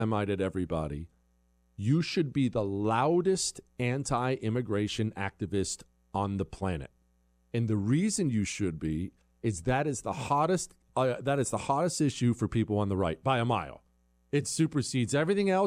might add everybody, you should be the loudest anti-immigration activist on the planet. And the reason you should be is that is the hottest issue for people on the right by a mile. It supersedes everything else.